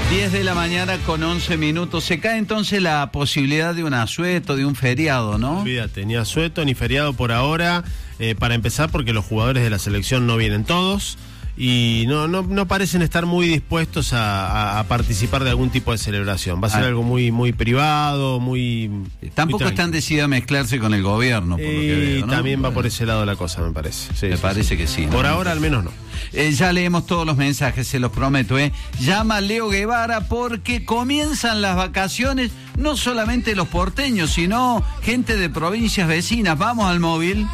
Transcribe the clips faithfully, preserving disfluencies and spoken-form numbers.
diez de la mañana con once minutos. Se cae entonces la posibilidad de un asueto, de un feriado, ¿no? Olvídate, ni asueto ni feriado por ahora, eh, para empezar porque los jugadores de la selección no vienen todos y no no no parecen estar muy dispuestos a, a, a participar de algún tipo de celebración. Va a ser ah. algo muy muy privado, muy... Tampoco muy están decididos a mezclarse con el gobierno, por y lo que veo, ¿no? También va por ese lado la cosa, me parece. Sí, me sí, parece sí. que sí. Por ¿no? ahora al menos no. Eh, ya leemos todos los mensajes, se los prometo, ¿eh? Llama Leo Guevara porque comienzan las vacaciones, no solamente los porteños, sino gente de provincias vecinas. Vamos al móvil.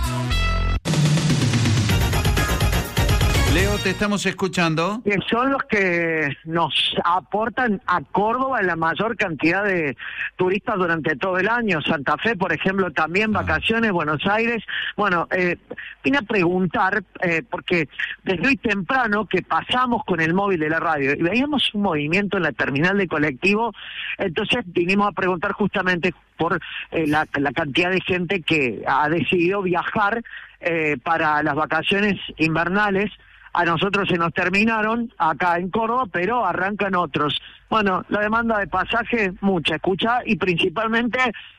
Leo, te estamos escuchando. Que son los que nos aportan a Córdoba la mayor cantidad de turistas durante todo el año. Santa Fe, por ejemplo, también Ah. vacaciones, Buenos Aires. Bueno, eh, vine a preguntar, eh, porque desde hoy temprano que pasamos con el móvil de la radio y veíamos un movimiento en la terminal de colectivo, entonces vinimos a preguntar justamente por eh, la, la cantidad de gente que ha decidido viajar eh, para las vacaciones invernales. A nosotros se nos terminaron acá en Córdoba, pero arrancan otros. Bueno, la demanda de pasaje, mucha, escucha, y principalmente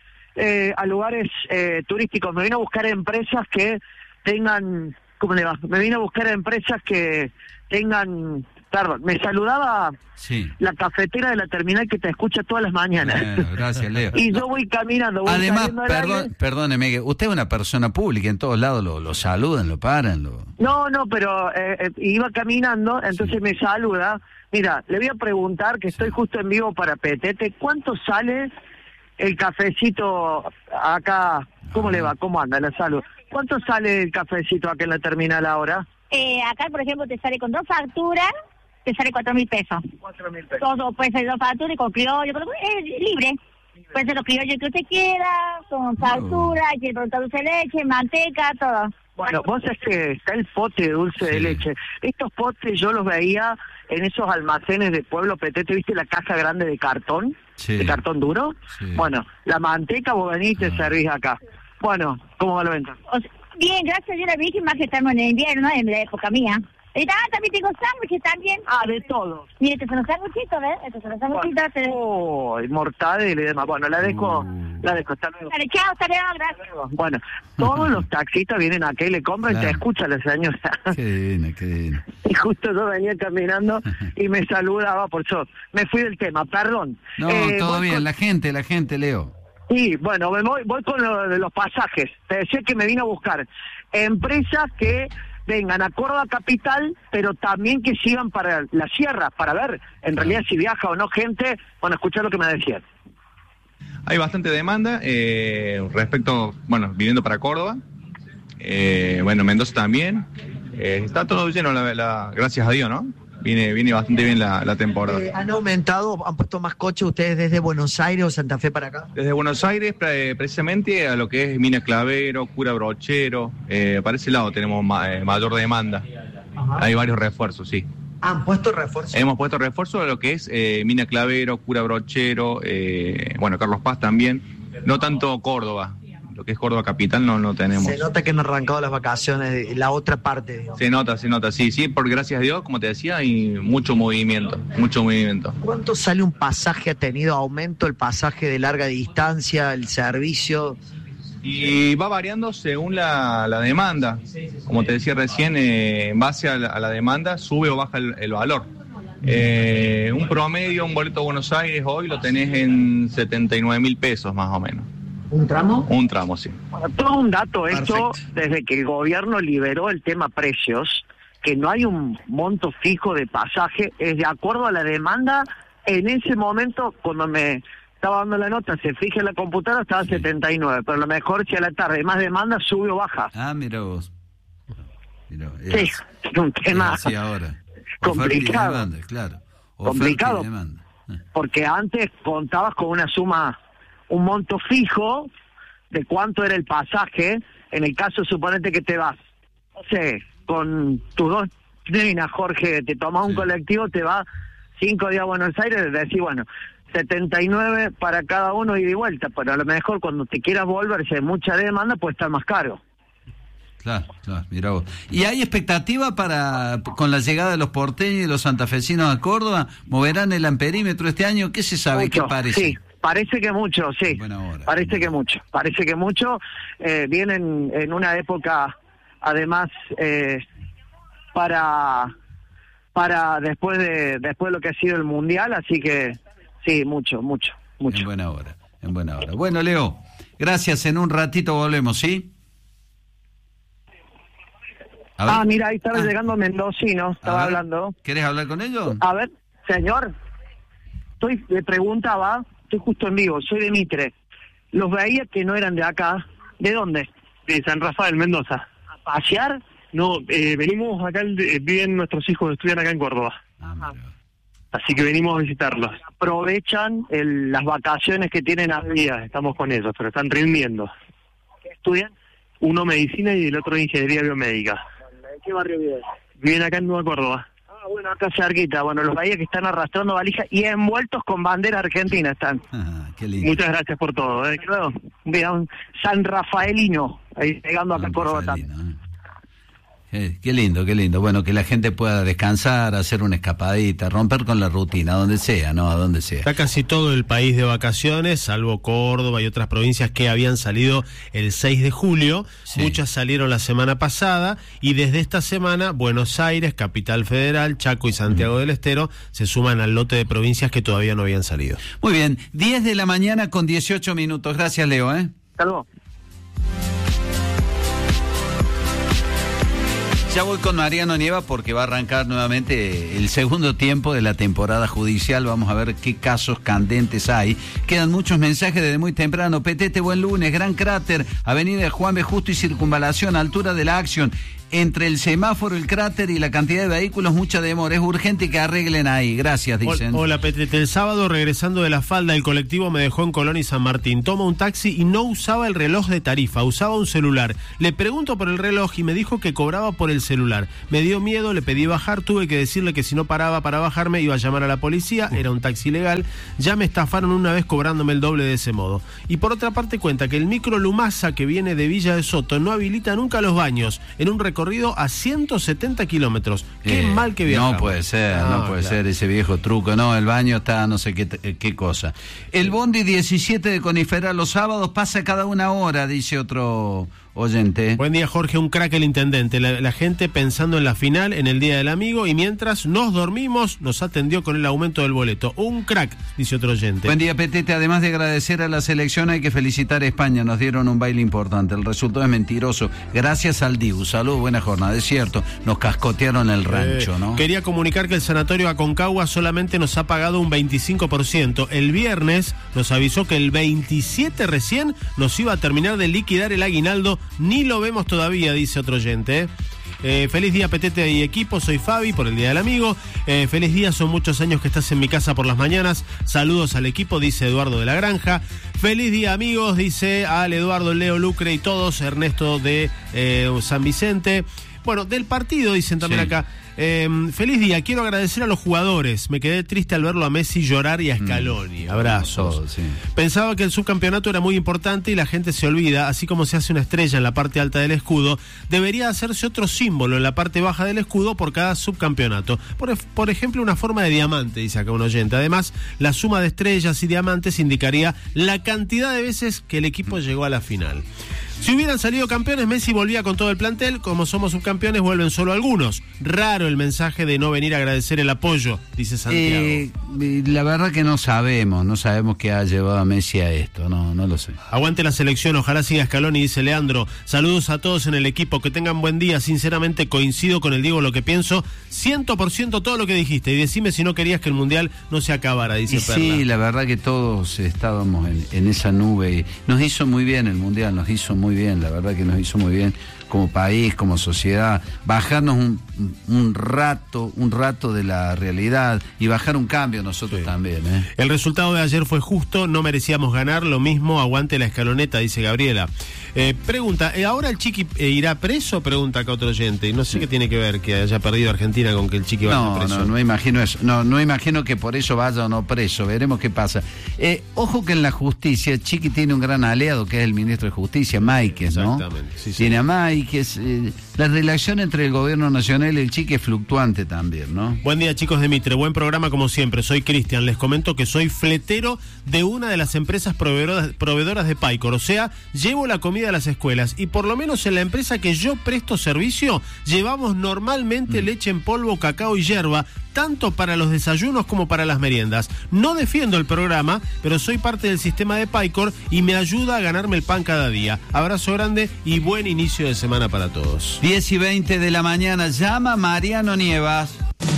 eh, a lugares eh, turísticos. Me vino a buscar empresas que tengan, ¿cómo le va? Me vino a buscar empresas que tengan, perdón, me saludaba sí. la cafetera de la terminal que te escucha todas las mañanas. Bueno, gracias, Leo. Y yo voy caminando, voy Además, perdón, aire. perdóneme, que usted es una persona pública, en todos lados lo, lo saludan, lo paran, lo... No, no, pero eh, eh, iba caminando, entonces Sí. me saluda. Mira, le voy a preguntar, que estoy justo en vivo para Petete, ¿cuánto sale el cafecito acá? ¿Cómo le va? ¿Cómo anda la salud? ¿Cuánto sale el cafecito acá en la terminal ahora? Eh, acá, por ejemplo, te sale con dos facturas, te sale cuatro mil pesos. Cuatro mil pesos. Todo puede ser dos facturas y con criollo, pero es libre. libre. Puede ser los criollos que usted quiera, con factura, hay que preguntar dulce de leche, manteca, todo. Bueno, vos sabés que está el pote de dulce Sí. de leche. Estos potes yo los veía en esos almacenes de Pueblo Petete, ¿viste la caja grande de cartón? Sí. ¿De cartón duro? Sí. Bueno, la manteca vos venís y te Ah. servís acá. Bueno, ¿cómo va la venta? O sea, bien, gracias a Dios la Virgen, más que estamos en el invierno, en la época mía. Y ah, también tengo sándwiches también. Ah, de todo. Mire, estos son los sándwichitos, ¿ves? Estos son los sándwichitos. te- Oh, mortadela y demás. Bueno, la dejo, Uh. la dejo, hasta luego. Dale, chao, hasta luego, gracias. Bueno, todos los taxistas vienen acá y le compran y Claro. te escucha la señora. Qué divino, qué divino. Y justo yo venía caminando y me saludaba, por eso me fui del tema, perdón. No, Eh, todo voy bien, con- la gente, la gente, Leo. Sí, bueno, me voy, voy con lo de los pasajes. Te decía que me vino a buscar empresas que vengan a Córdoba capital, pero también que sigan para la sierra, para ver en realidad si viaja o no gente. Bueno, escuchar lo que me decían. Hay bastante demanda eh, respecto, bueno, viviendo para Córdoba, eh, bueno, Mendoza también, eh, está todo lleno, la, la, gracias a Dios, ¿no? Viene, viene bastante bien la, la temporada. Eh, ¿Han aumentado, han puesto más coches ustedes desde Buenos Aires o Santa Fe para acá? Desde Buenos Aires, pre- precisamente a lo que es Mina Clavero, Cura Brochero, eh, para ese lado tenemos ma- eh, mayor demanda. Ajá. Hay varios refuerzos, sí. ¿Han puesto refuerzos? Hemos puesto refuerzo a lo que es eh, Mina Clavero, Cura Brochero, eh, bueno, Carlos Paz también. No tanto Córdoba, lo que es Córdoba capital no, no tenemos. Se nota que han arrancado las vacaciones de la otra parte, digamos. Se nota, se nota, sí, sí, porque gracias a Dios, como te decía, hay mucho movimiento, mucho movimiento. ¿Cuánto sale un pasaje? ¿Ha tenido aumento el pasaje de larga distancia, el servicio? Y va variando según la, la demanda. Como te decía recién, eh, en base a la, a la demanda sube o baja el, el valor. Eh, un promedio, un boleto a Buenos Aires hoy lo tenés en setenta y nueve mil pesos más o menos. ¿Un tramo? Un tramo, sí. Bueno, todo un dato esto, Perfecto. desde que el gobierno liberó el tema precios, que no hay un monto fijo de pasaje, es de acuerdo a la demanda. En ese momento, cuando me estaba dando la nota, se fija en la computadora, estaba Sí. setenta y nueve, pero a lo mejor si a la tarde hay más demanda, sube o baja. Ah, mira vos. Mira, Sí, es un tema así ahora. complicado. Oferta y demanda, claro. Oferta Complicado. y demanda. Eh. Porque antes contabas con una suma, un monto fijo de cuánto era el pasaje. En el caso, suponete que te vas, no sé, con tus dos nenas, Jorge, te tomas un Sí. colectivo, te vas cinco días a Buenos Aires, decís, bueno, setenta y nueve para cada uno ida y vuelta, pero a lo mejor cuando te quieras volver, si hay mucha demanda, puede estar más caro. Claro, claro, mira vos. ¿Y hay expectativa para, con la llegada de los porteños y los santafesinos a Córdoba? ¿Moverán el amperímetro este año? ¿Qué se sabe? Mucho, ¿Qué parece? Sí, parece que mucho, sí. Buena hora. Parece que mucho, parece que mucho. Eh, vienen en una época, además, eh, para para después de después de lo que ha sido el Mundial, así que sí, mucho, mucho, mucho. En buena hora, en buena hora. Bueno, Leo, gracias. En un ratito volvemos, ¿sí? Ah, mira, ahí estaba ah. llegando Mendocino, estaba hablando. ¿Querés hablar con ellos? A ver, señor, estoy le preguntaba, estoy justo en vivo, soy de Mitre. Los veía que no eran de acá. ¿De dónde? De San Rafael, Mendoza. ¿A pasear? No, eh, venimos acá, eh, viven nuestros hijos, estudian acá en Córdoba. Ah, Así que venimos a visitarlos. Aprovechan el, las vacaciones que tienen a Días, estamos con ellos, pero están rindiendo. ¿Qué estudian? Uno medicina y el otro ingeniería biomédica. ¿En qué barrio viven? Viven acá en Nueva Córdoba. Ah, bueno, acá cerquita. Bueno, los veía que están arrastrando valijas y envueltos con bandera argentina están. Ah, qué lindo. Muchas gracias por todo. ¿eh? Luego, mira, un San Rafaelino, ahí llegando acá a Ah, Córdoba Rafaelino, también. ¿eh? Qué, qué lindo, qué lindo. Bueno, que la gente pueda descansar, hacer una escapadita, romper con la rutina, a donde sea, ¿no? A donde sea. Está casi todo el país de vacaciones, salvo Córdoba y otras provincias que habían salido el seis de julio. Sí. Muchas salieron la semana pasada y desde esta semana Buenos Aires, Capital Federal, Chaco y Santiago del Estero se suman al lote de provincias que todavía no habían salido. Muy bien, diez de la mañana con dieciocho minutos. Gracias, Leo, ¿eh? Hasta luego. Ya voy con Mariano Nieva porque va a arrancar nuevamente el segundo tiempo de la temporada judicial. Vamos a ver qué casos candentes hay. Quedan muchos mensajes desde muy temprano. Petete, buen lunes. Gran cráter, avenida Juan B. Justo y Circunvalación, altura de la Acción. Entre el semáforo, el cráter y la cantidad de vehículos, mucha demora. Es urgente que arreglen ahí. Gracias, dicen. Hola, Petete. El sábado, regresando de La Falda, el colectivo me dejó en Colón y San Martín. Toma un taxi y no usaba el reloj de tarifa, usaba un celular. Le pregunto por el reloj y me dijo que cobraba por el celular. Me dio miedo, le pedí bajar, tuve que decirle que si no paraba para bajarme iba a llamar a la policía, era un taxi ilegal. Ya me estafaron una vez cobrándome el doble de ese modo. Y por otra parte cuenta que el micro Lumasa que viene de Villa de Soto no habilita nunca los baños en un recorrido a ciento setenta kilómetros. Qué Eh, mal que viajamos. No puede ser, no, no puede claro. ser ese viejo truco. No, el baño está no sé qué, qué cosa. El bondi diecisiete de Conifera los sábados pasa cada una hora, dice otro oyente. Buen día, Jorge, un crack el intendente. La, la gente pensando en la final, en el Día del Amigo, y mientras nos dormimos, nos atendió con el aumento del boleto. Un crack, dice otro oyente. Buen día, Petete. Además de agradecer a la selección, hay que felicitar a España. Nos dieron un baile importante. El resultado es mentiroso. Gracias al Dibu. Salud, buena jornada. Es cierto, nos cascotearon el rancho, Eh, ¿no? Quería comunicar que el sanatorio Aconcagua solamente nos ha pagado un veinticinco por ciento. El viernes nos avisó que el veintisiete recién nos iba a terminar de liquidar el aguinaldo. Ni lo vemos todavía, dice otro oyente. Eh, feliz día, Petete y equipo, soy Fabi por el Día del Amigo. Eh, feliz día, son muchos años que estás en mi casa por las mañanas. Saludos al equipo, dice Eduardo de la Granja. Feliz día, amigos, dice al Eduardo, Leo, Lucre y todos. Ernesto de eh, San Vicente. Bueno, del partido, dicen también Sí. acá. Eh, feliz día, quiero agradecer a los jugadores. Me quedé triste al verlo a Messi llorar y a Scaloni. Abrazos. Todo, sí. Pensaba que el subcampeonato era muy importante y la gente se olvida, así como se hace una estrella en la parte alta del escudo, debería hacerse otro símbolo en la parte baja del escudo por cada subcampeonato. Por, por ejemplo, una forma de diamante, dice acá un oyente. Además, la suma de estrellas y diamantes indicaría la cantidad de veces que el equipo llegó a la final. Si hubieran salido campeones, Messi volvía con todo el plantel. Como somos subcampeones, vuelven solo algunos. Raro el mensaje de no venir a agradecer el apoyo, dice Santiago. Eh, la verdad que no sabemos, no sabemos qué ha llevado a Messi a esto, no, no lo sé. Aguante la selección, ojalá siga Scaloni, dice Leandro. Saludos a todos en el equipo, que tengan buen día. Sinceramente coincido con el Diego lo que pienso, cien por ciento todo lo que dijiste. Y decime si no querías que el Mundial no se acabara, dice Y Perla. sí, la verdad que todos estábamos en, en esa nube. Y nos hizo muy bien el Mundial, nos hizo muy bien, la verdad que nos hizo muy bien como país, como sociedad, bajarnos un, un rato, un rato de la realidad y bajar un cambio nosotros Sí. también, ¿eh? El resultado de ayer fue justo, no merecíamos ganar, lo mismo, aguante la escaloneta, dice Gabriela. Eh, pregunta, ¿eh, ¿ahora el Chiqui eh, irá preso? Pregunta acá otro oyente, y no sé qué tiene que ver que haya perdido Argentina con que el Chiqui vaya No, preso. no, no imagino eso. No, no imagino que por eso vaya o no preso. Veremos qué pasa. Eh, ojo que en la justicia, Chiqui tiene un gran aliado que es el ministro de Justicia, Máiquez, ¿no? Exactamente, sí, sí. Tiene a Máiquez. chiques. Eh, la relación entre el gobierno nacional y el chique es fluctuante también, ¿no? Buen día, chicos de Mitre, buen programa como siempre. Soy Cristian, les comento que soy fletero de una de las empresas proveedoras, proveedoras de Paicor, o sea, llevo la comida a las escuelas y por lo menos en la empresa que yo presto servicio, llevamos normalmente mm. leche en polvo, cacao y yerba, tanto para los desayunos como para las meriendas. No defiendo el programa, pero soy parte del sistema de Paicor y me ayuda a ganarme el pan cada día. Abrazo grande y buen inicio de semana para todos. diez y veinte de la mañana, llama Mariano Nievas.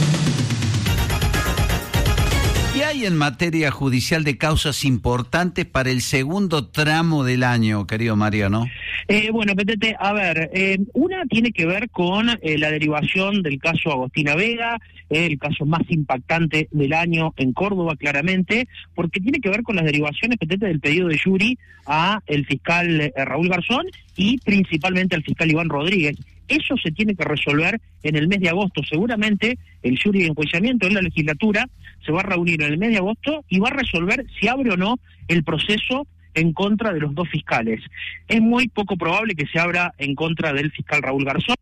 ¿Qué hay en materia judicial de causas importantes para el segundo tramo del año, querido Mariano? Eh, bueno, Petete, a ver, eh, una tiene que ver con eh, la derivación del caso Agostina Vega, eh, el caso más impactante del año en Córdoba, claramente, porque tiene que ver con las derivaciones, Petete, del pedido de Yuri a el fiscal eh, Raúl Garzón y principalmente al fiscal Iván Rodríguez. Eso se tiene que resolver en el mes de agosto. Seguramente el jury de enjuiciamiento en la legislatura se va a reunir en el mes de agosto y va a resolver si abre o no el proceso en contra de los dos fiscales. Es muy poco probable que se abra en contra del fiscal Raúl Garzón.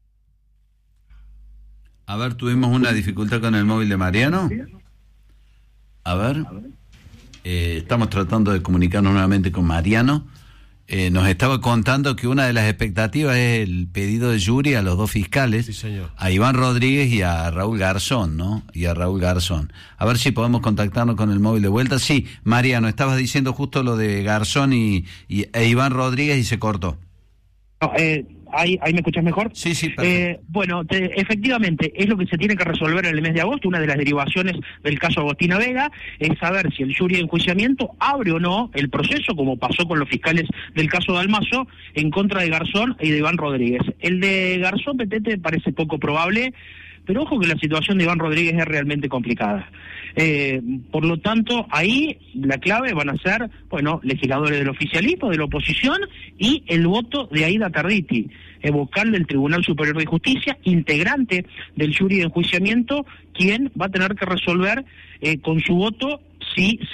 A ver, tuvimos una dificultad con el móvil de Mariano. A ver, eh, estamos tratando de comunicarnos nuevamente con Mariano. Eh, nos estaba contando que una de las expectativas es el pedido de Yuri a los dos fiscales, sí, señor. A Iván Rodríguez y a Raúl Garzón, ¿no? Y a Raúl Garzón. A ver si podemos contactarnos con el móvil de vuelta. Sí, Mariano, estabas diciendo justo lo de Garzón y, y e Iván Rodríguez y se cortó. No, eh, ¿ahí, ¿Ahí me escuchas mejor? Sí, sí, perfecto. Eh, bueno, te, efectivamente, es lo que se tiene que resolver en el mes de agosto. Una de las derivaciones del caso Agostina Vega es saber si el jury de enjuiciamiento abre o no el proceso, como pasó con los fiscales del caso Dalmazo, en contra de Garzón y de Iván Rodríguez. El de Garzón, Petete, parece poco probable, pero ojo que la situación de Iván Rodríguez es realmente complicada. Eh, por lo tanto, ahí la clave van a ser, bueno, legisladores del oficialismo, de la oposición y el voto de Aida Tarditi, eh, vocal del Tribunal Superior de Justicia, integrante del jury de enjuiciamiento, quien va a tener que resolver eh, con su voto si